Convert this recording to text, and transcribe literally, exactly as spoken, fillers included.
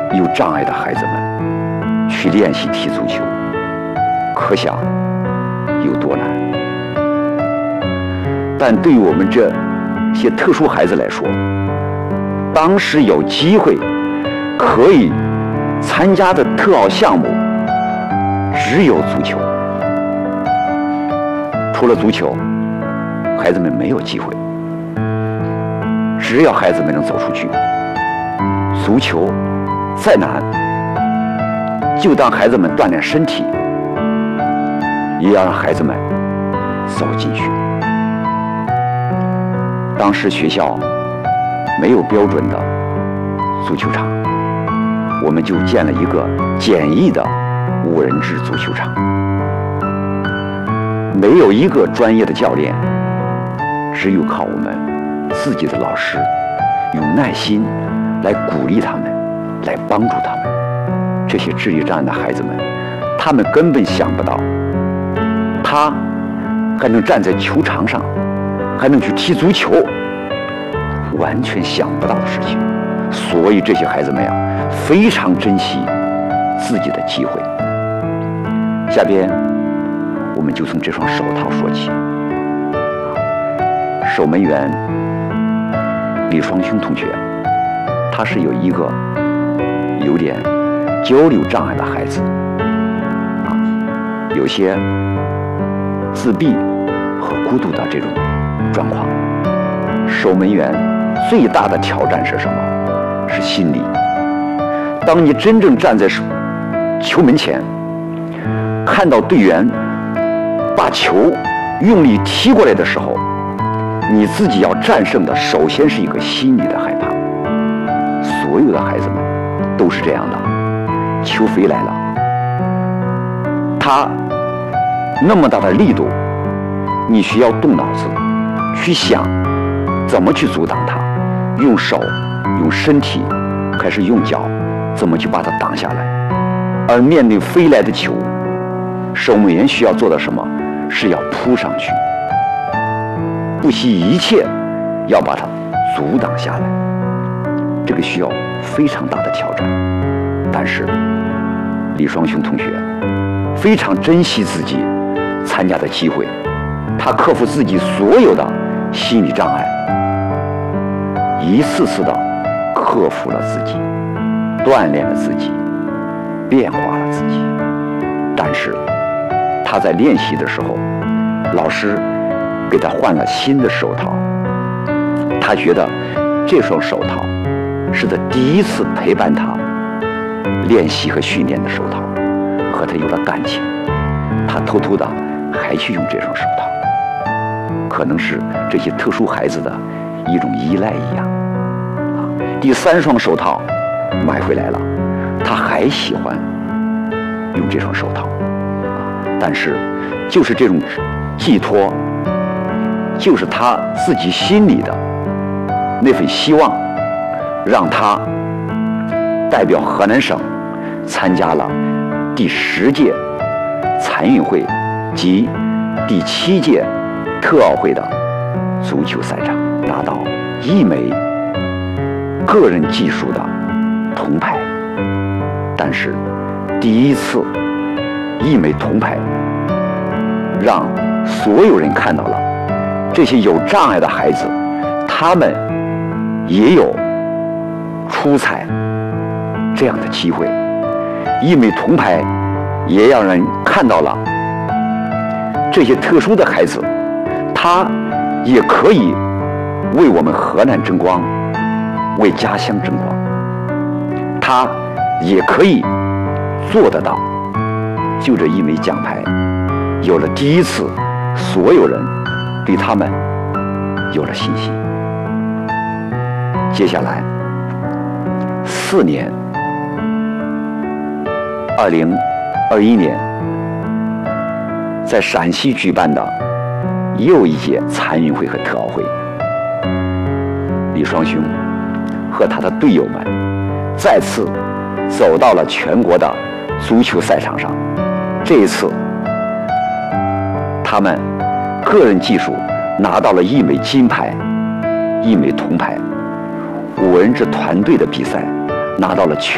有障碍的孩子们去练习踢足球，可想有多难。但对于我们这些特殊孩子来说，当时有机会可以参加的特奥项目只有足球，除了足球，孩子们没有机会。只要孩子们能走出去，足球再难，就当孩子们锻炼身体，也要让孩子们走进去。当时学校没有标准的足球场，我们就建了一个简易的五人制足球场，没有一个专业的教练，只有靠我们自己的老师用耐心来鼓励他们，来帮助他们。这些智力障碍的孩子们，他们根本想不到他还能站在球场上，还能去踢足球，完全想不到的事情。所以这些孩子们呀，非常珍惜自己的机会。下边我们就从这双手套说起。守门员李双雄同学，他是有一个有点交流障碍的孩子，啊，有些自闭和孤独的这种状况。守门员最大的挑战是什么？是心理。当你真正站在球门前，看到队员把球用力踢过来的时候，你自己要战胜的首先是一个心理的害怕。所有的孩子们都是这样的，球飞来了，他那么大的力度，你需要动脑子去想怎么去阻挡它，用手用身体开始用脚怎么去把它挡下来。而面对飞来的球，守门员需要做的什么？是要扑上去，不惜一切要把它阻挡下来。这个需要非常大的挑战。但是李双雄同学非常珍惜自己参加的机会，他克服自己所有的心理障碍，一次次的克服了自己，锻炼了自己，变化了自己。但是他在练习的时候，老师给他换了新的手套，他觉得这双手套是他第一次陪伴他练习和训练的手套，和他有了感情，他偷偷的还去用这双手套，可能是这些特殊孩子的一种依赖一样。啊，第三双手套买回来了，他还喜欢用这双手套，但是就是这种寄托，就是他自己心里的那份希望，让他代表河南省参加了第十届残运会及第七届特奥会的足球赛场，拿到一枚个人技术的铜牌。但是第一次一枚铜牌让所有人看到了这些有障碍的孩子，他们也有出彩这样的机会。一枚铜牌也让人看到了这些特殊的孩子，他也可以为我们河南争光，为家乡争光，他也可以做得到。就这一枚奖牌，有了第一次，所有人对他们有了信心。接下来四年，二零二一年，在陕西举办的又一届残运会和特奥会，李双雄和他的队友们再次走到了全国的足球赛场上。这一次他们个人技术拿到了一枚金牌，一枚铜牌。五人制团队的比赛拿到了全